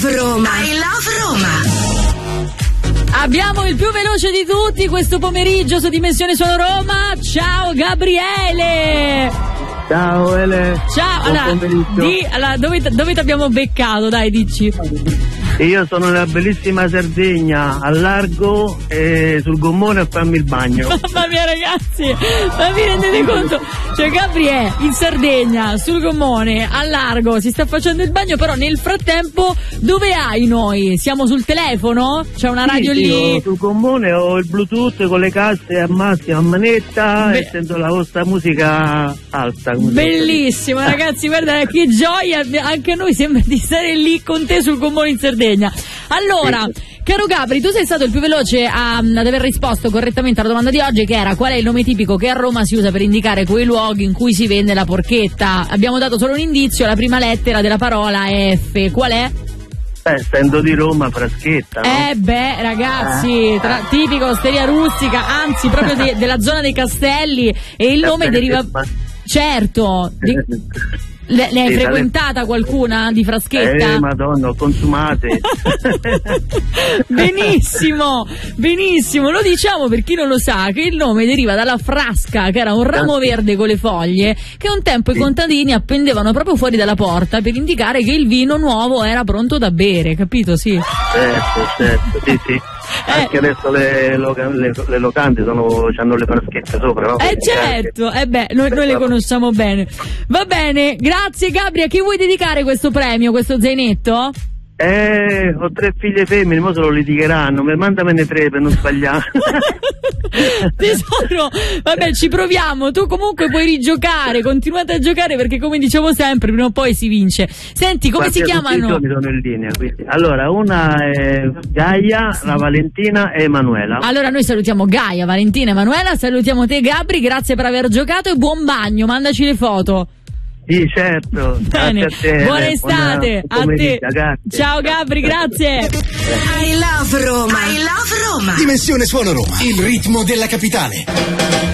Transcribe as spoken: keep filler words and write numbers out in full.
love Roma. I love Roma. Abbiamo il più veloce di tutti questo pomeriggio su Dimensione Suono Roma. Ciao Gabriele. Ciao Ele. Ciao. Allora, di, allora dove, dove ti abbiamo beccato? Dai, dici. Io sono nella bellissima Sardegna, al largo e sul gommone a farmi il bagno. Mamma mia ragazzi, ma vi rendete conto? Cioè Gabriele in Sardegna, sul gommone, al largo, si sta facendo il bagno, però nel frattempo dove hai noi? Siamo sul telefono? C'è una radio sì, lì? Io sul gommone ho il Bluetooth con le casse a massima a manetta. Be- e sento la vostra musica alta. Bellissimo ragazzi, guarda che gioia, anche a noi sembra di stare lì con te sul gommone in Sardegna. Allora, caro Gabri, tu sei stato il più veloce a, ad aver risposto correttamente alla domanda di oggi, che era: qual è il nome tipico che a Roma si usa per indicare quei luoghi in cui si vende la porchetta? Abbiamo dato solo un indizio, la prima lettera della parola è F. Qual è? Eh, essendo di Roma, Fraschetta, no? Eh beh, ragazzi, tra, tipico osteria rustica, anzi proprio de, della zona dei Castelli, e il nome deriva... Certo, di... Le, le hai sì, frequentata qualcuna di Fraschetta? Eh, madonna, ho consumate. Benissimo, benissimo. Lo diciamo per chi non lo sa, che il nome deriva dalla frasca, che era un ramo verde con le foglie, che un tempo sì. i contadini appendevano proprio fuori dalla porta per indicare che il vino nuovo era pronto da bere, capito? Sì. Certo, certo, sì, sì. Eh. Anche adesso le, loca- le, le locande sono, hanno le fraschette sopra, no? Eh certo, eh beh, noi, noi le conosciamo bene. Va bene, grazie Gabri. A chi vuoi dedicare questo premio, questo zainetto? Eh, ho tre figlie femmine, mo se lo litigheranno, mandamene tre per non sbagliare. Tesoro, vabbè, ci proviamo. Tu comunque puoi rigiocare, continuate a giocare, perché come dicevo sempre, prima o poi si vince. Senti, come Guarda, si chiamano? Sono in linea, quindi. Allora, una è Gaia, la Valentina e Emanuela. Allora noi salutiamo Gaia, Valentina e Emanuela, salutiamo te Gabri, grazie per aver giocato e buon bagno, mandaci le foto. Sì, certo. Bene. Grazie a te. Buona estate a te. Grazie. Ciao Gabri, grazie. I love Roma. I love Roma. Dimensione Suono Roma, il ritmo della capitale.